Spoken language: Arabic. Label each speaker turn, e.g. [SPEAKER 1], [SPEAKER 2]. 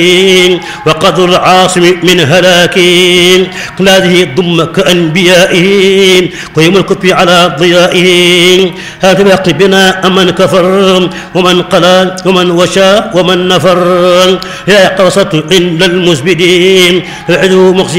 [SPEAKER 1] وقدر العاصم من هلاكين هذه ضم كأنبيائهم قيم الكتب على ضيائهم هكذا يقضي بنا أمن كفر ومن قلى ومن وشى ومن نفر يا قرصة عند المزبدين العدو مخزي